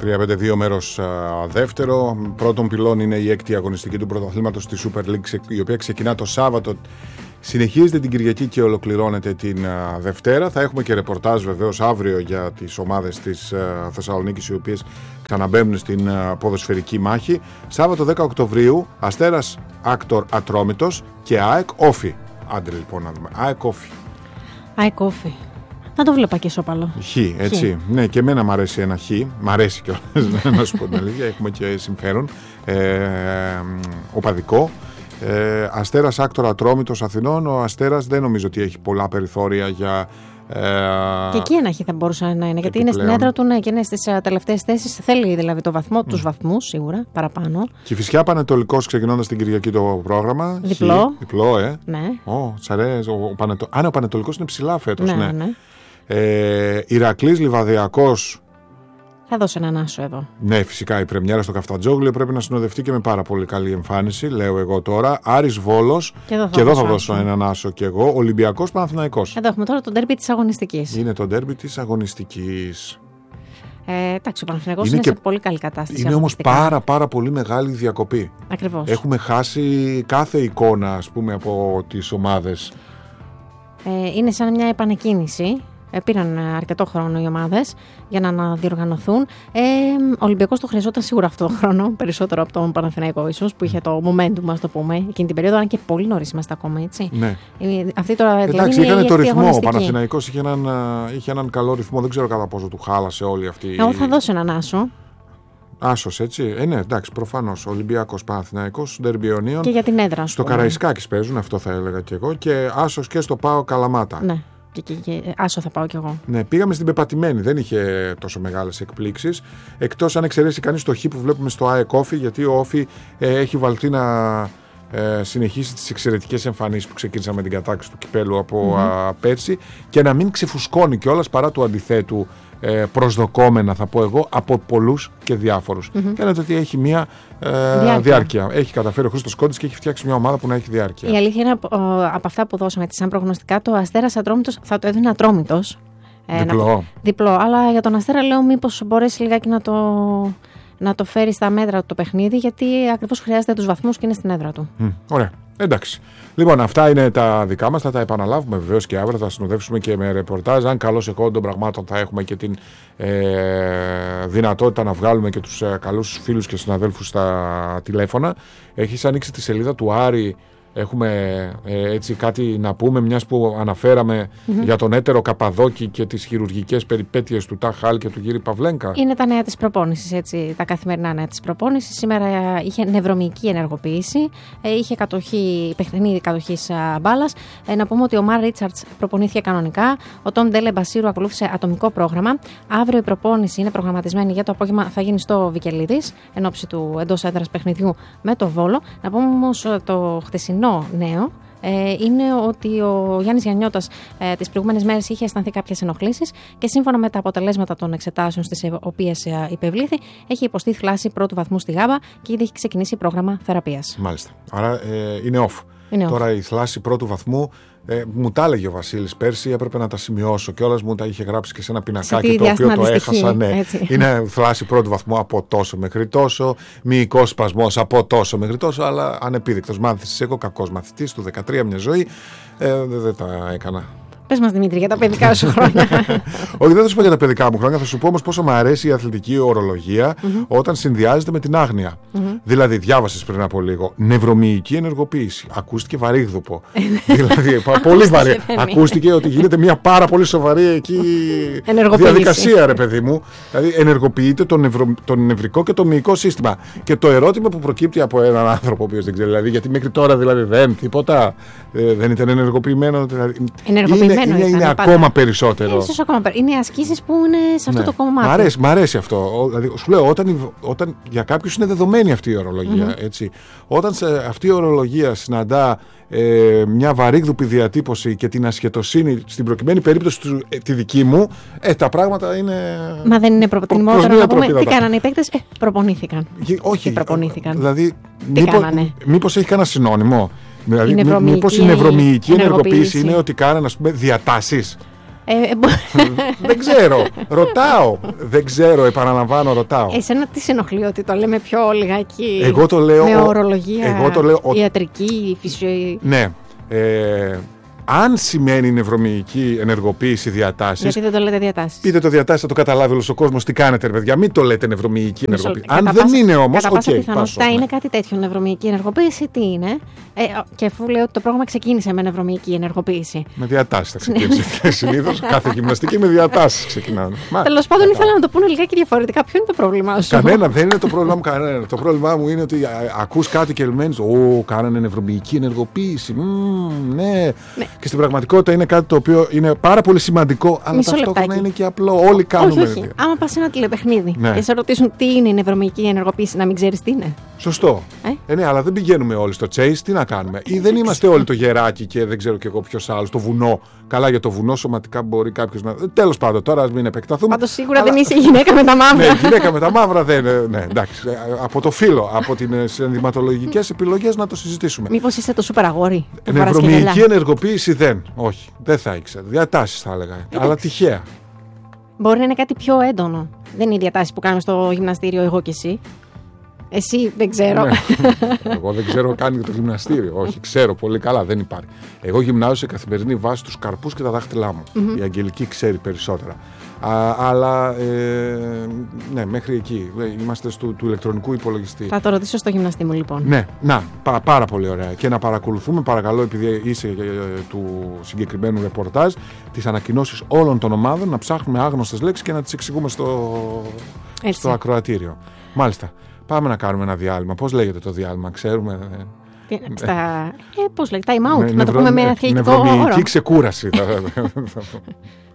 3-5-2 μέρος δεύτερο. Πρώτον πυλών είναι η 6η αγωνιστική του πρωταθλήματος της Super League, η οποία ξεκινά το Σάββατο. Συνεχίζεται την Κυριακή και ολοκληρώνεται την Δευτέρα. Θα έχουμε και ρεπορτάζ βεβαίως αύριο για τις ομάδες της Θεσσαλονίκης, οι οποίες ξαναμπαίνουν στην ποδοσφαιρική μάχη. Σάββατο 10 Οκτωβρίου, Αστέρας Άκτορ Ατρόμητος και ΑΕΚ Όφη. Άντε λοιπόν να δούμε. ΑΕΚ Όφη. ΑΕΚ Όφη. Να το βλέπα και ισόπαλο. Χ, έτσι. Χ. Ναι, και εμένα μου αρέσει ένα Χ. Μ' αρέσει κιόλας, να σου πω την αλήθεια. Έχουμε και συμφέρον. Οπαδικό. Αστέρας Άκτορ Ατρόμητος Αθηνών. Ο Αστέρας δεν νομίζω ότι έχει πολλά περιθώρια για. Και εκεί ένα Χ θα μπορούσε να είναι. Γιατί είναι στην έδρα του, ναι, και είναι στις τελευταίες θέσεις. Θέλει δηλαδή το βαθμό, τους βαθμούς σίγουρα παραπάνω. Και φυσικά Πανετολικός ξεκινώντας την Κυριακή το πρόγραμμα. Διπλό. Διπλό, Ναι. Ο Πανετολικός είναι ψηλά φέτος. Ναι. Ηρακλής Λιβαδιακός. Θα δώσω έναν άσο εδώ. Ναι, φυσικά η πρεμιέρα στο Καφτατζόγλιο πρέπει να συνοδευτεί και με πάρα πολύ καλή εμφάνιση, λέω εγώ τώρα. Άρης Βόλος. Και εδώ θα δώσω έναν άσο κι εγώ. Ολυμπιακός Παναθηναϊκός. Εδώ έχουμε τώρα το ντέρμπι της αγωνιστικής. Είναι το ντέρμπι της αγωνιστικής. Εντάξει, ο Παναθηναϊκός είναι σε πολύ καλή κατάσταση. Είναι όμως πάρα πολύ μεγάλη διακοπή. Ακριβώς. Έχουμε χάσει κάθε εικόνα, ας πούμε, από τις ομάδες. Είναι σαν μια επανεκκίνηση. Πήραν αρκετό χρόνο οι ομάδες για να αναδιοργανωθούν. Ο Ολυμπιακός το χρειαζόταν σίγουρα αυτό το χρόνο, περισσότερο από τον Παναθηναϊκό ίσως, που είχε το momentum, ας το πούμε, εκείνη την περίοδο, αν και πολύ νωρίς είμαστε ακόμα, έτσι. Ναι. Αυτή τώρα, εντάξει, είχαν το ρυθμό. Ο Παναθηναϊκός είχε έναν καλό ρυθμό. Δεν ξέρω κατά πόσο του χάλασε όλη αυτή. Εγώ θα δώσω έναν άσο. Άσος, έτσι. Ναι, εντάξει, προφανώς. Ολυμπιακός Παναθηναϊκός, Ντέρμπι Ιωνίων. Και για την έδρα. Στο Καραϊσκάκης παίζουν, αυτό θα έλεγα κι εγώ. Και άσος και στο ΠΑΟ Καλαμάτα. Ναι. Και άσο θα πάω κι εγώ. Ναι, πήγαμε στην πεπατημένη. Δεν είχε τόσο μεγάλες εκπλήξεις. Εκτός αν εξαιρέσει κανείς το Χ που βλέπουμε στο ΑΕΚ Όφη, γιατί ο Όφη έχει βαλθεί να συνεχίσει τις εξαιρετικές εμφανίσεις που ξεκίνησαν με την κατάκτηση του κυπέλου από πέρσι και να μην ξεφουσκώνει κιόλας παρά του αντιθέτου προσδοκόμενα, θα πω εγώ, από πολλούς και διάφορους. Φαίνεται ότι έχει μια διάρκεια. Έχει καταφέρει ο Χρήστος Κόντης και έχει φτιάξει μια ομάδα που να έχει διάρκεια. Η alήθεια είναι από αυτά που δώσαμε σαν προγνωστικά, το Αστέρας Ατρόμητος θα το έδινε Ατρόμητος. Διπλό. Αλλά για τον Αστέρα λέω μήπως μπορέσει λιγάκι να το φέρει στα μέτρα του το παιχνίδι, γιατί ακριβώς χρειάζεται τους βαθμούς και είναι στην έδρα του. Ωραία. Εντάξει. Λοιπόν, αυτά είναι τα δικά μας. Θα τα επαναλάβουμε βεβαίως και αύριο. Θα συνοδεύσουμε και με ρεπορτάζ. Αν καλώς εγώ των πραγμάτων θα έχουμε και την δυνατότητα να βγάλουμε και τους καλούς φίλους και συναδέλφους στα τηλέφωνα. Έχεις ανοίξει τη σελίδα του Άρη. Έχουμε έτσι κάτι να πούμε, μιας που αναφέραμε για τον έτερο Καπαδόκη και τις χειρουργικές περιπέτειες του Ταχάλ και του Γύρι Παυλένκα. Είναι τα νέα της προπόνησης, έτσι, τα καθημερινά νέα της προπόνησης. Σήμερα είχε νευρομυϊκή ενεργοποίηση, είχε παιχνίδι κατοχής μπάλας. Να πούμε ότι ο Μαρ Ρίτσαρτς προπονήθηκε κανονικά, ο Τόμ Ντέλε Μπασίρου ακολούθησε ατομικό πρόγραμμα. Αύριο η προπόνηση είναι προγραμματισμένη για το απόγευμα, θα γίνει στο Βικελίδης, εν ώψη του εντός έδρας παιχνιδιού με το Βόλο. Να πούμε όμως το χτεσινό νέο είναι ότι ο Γιάννης Γιαννιώτας τις προηγούμενες μέρες είχε αισθανθεί κάποιες ενοχλήσεις και σύμφωνα με τα αποτελέσματα των εξετάσεων στις οποίες υπευλήθη, έχει υποστεί θλάση πρώτου βαθμού στη Γάβα και ήδη έχει ξεκινήσει πρόγραμμα θεραπείας. Μάλιστα. Άρα είναι off. Τώρα η θλάση πρώτου βαθμού. Μου τα έλεγε ο Βασίλης πέρσι, έπρεπε να τα σημειώσω κιόλας, μου τα είχε γράψει και σε ένα πινακάκι το οποίο το έχασα. Ναι. Είναι θλάση πρώτου βαθμού από τόσο μέχρι τόσο, μυϊκός σπασμός από τόσο μέχρι τόσο, αλλά ανεπίδεικτος μάθησης. Εγώ κακός μαθητής του 13 μια ζωή, δεν τα έκανα. Πες μας, Δημήτρη, για τα παιδικά σου χρόνια. Όχι, δεν θα σου πω για τα παιδικά μου χρόνια, θα σου πω όμως πόσο μου αρέσει η αθλητική ορολογία όταν συνδυάζεται με την άγνοια. Δηλαδή, διάβασες πριν από λίγο, νευρομυϊκή ενεργοποίηση. Ακούστηκε βαρύγδουπο. Δηλαδή, πολύ βαρύ. Ακούστηκε ότι γίνεται μια πάρα πολύ σοβαρή εκεί διαδικασία, ρε παιδί μου. Δηλαδή, ενεργοποιείται το νευρικό και το μυϊκό σύστημα. Και το ερώτημα που προκύπτει από έναν άνθρωπο, ο οποίος δεν ξέρει, δηλαδή, γιατί μέχρι τώρα δηλαδή δεν τίποτα, δεν ήταν ενεργοποιημένο. Είναι ακόμα περισσότερο. Είναι οι ασκήσεις που είναι σε αυτό το κομμάτι. Μ' αρέσει αυτό. Δηλαδή, σου λέω, όταν για κάποιους είναι δεδομένη αυτή η ορολογία. Έτσι. Όταν αυτή η ορολογία συναντά μια βαρύγδουπη διατύπωση και την ασχετοσύνη, στην προκειμένη περίπτωση τη δική μου, τα πράγματα είναι. Μα δεν είναι προτιμότερο να πούμε τι κάνανε οι παίκτες? Προπονήθηκαν. Όχι. Προπονήθηκαν. Δηλαδή, μήπως έχει κανένα συνώνυμο. Δηλαδή, μήπως η νευρομυϊκή ενεργοποίηση είναι ότι κάνανε, ας πούμε, διατάσεις. Δεν ξέρω. Ρωτάω. Δεν ξέρω, επαναλαμβάνω, ρωτάω. Εσένα τι σε ενοχλεί ότι το λέμε πιο λιγάκι. Εγώ το λέω. Με ορολογία. Εγώ το λέω. Ιατρική, φυσιολογική. Ναι. Αν σημαίνει νευρομυϊκή ενεργοποίηση διατάσεις. Γιατί δεν το λέτε διατάσεις? Πείτε το διατάσεις, θα το καταλάβει όλος ο κόσμος τι κάνετε, ρε παιδιά. Μην το λέτε νευρομυϊκή ενεργοποίηση. Αν δεν είναι όμως. Κατά πάσα πιθανότητα είναι κάτι τέτοιο. Νευρομυϊκή ενεργοποίηση τι είναι? Και αφού λέω ότι το πρόγραμμα ξεκίνησε με νευρομυϊκή ενεργοποίηση. Με διατάσεις θα ξεκινήσει. Συνήθως κάθε γυμναστική με διατάσεις ξεκινάνε. Τέλος πάντων, ήθελα να το πούνε λιγάκι διαφορετικά. Ποιο είναι το πρόβλημά σου? Κανένα, δεν είναι το πρόβλημά μου κανένα. Το πρόβλημά μου είναι ότι ακούς κάτι και μένεις. Κάνανε νευρομυϊκή ενεργοποίηση. Ναι. Και στην πραγματικότητα είναι κάτι το οποίο είναι πάρα πολύ σημαντικό, αλλά ταυτόχρονα είναι και απλό. Όλοι κάνουμε. Όχι. Άμα πας σε ένα τηλεπαιχνίδι και σε ρωτήσουν τι είναι η νευρομυϊκή ενεργοποίηση, να μην ξέρεις τι είναι. Σωστό. Ναι, αλλά δεν πηγαίνουμε όλοι στο Chase, τι να κάνουμε. Ή δεν είμαστε όλοι το γεράκι και δεν ξέρω κι εγώ ποιος άλλος, το βουνό. Καλά, για το βουνό σωματικά μπορεί κάποιος να. Τέλος πάντων, τώρα ας μην επεκταθούμε. Πάντως σίγουρα δεν είσαι η γυναίκα με τα μαύρα. Ναι, γυναίκα με τα μαύρα δεν είναι. Ναι, εντάξει. Από το φύλο, από τις ενδυματολογικές επιλογές να το συζητήσουμε. Μήπως είσαι το σούπερ αγόρι? Νευρομυϊκή ενεργοποίηση δεν. Όχι, δεν θα ήξερα. Διατάσεις θα έλεγα. Αλλά τυχαία. Μπορεί να είναι κάτι πιο έντονο. Δεν είναι οι διατάσεις που κάνουμε στο γυμναστήριο εγώ και εσύ. Εσύ δεν ξέρω. Ναι. Εγώ δεν ξέρω καν για το γυμναστήριο. Όχι, ξέρω πολύ καλά, δεν υπάρχει. Εγώ γυμνάζω σε καθημερινή βάση τους καρπούς και τα δάχτυλά μου. Η Αγγελική ξέρει περισσότερα. Αλλά ναι, μέχρι εκεί. Είμαστε του ηλεκτρονικού υπολογιστή. Θα το ρωτήσω στο γυμναστή μου, λοιπόν. Ναι, πάρα πολύ ωραία. Και να παρακολουθούμε, παρακαλώ, επειδή είσαι του συγκεκριμένου ρεπορτάζ, τις ανακοινώσεις όλων των ομάδων, να ψάχνουμε άγνωστες λέξεις και να τις εξηγούμε στο ακροατήριο. Μάλιστα. Πάμε να κάνουμε ένα διάλειμμα. Πώς λέγεται το διάλειμμα, ξέρουμε? Πώς λέγεται, time out, να το πούμε με αθλητικό όρο. Νευρομυϊκή ξεκούραση.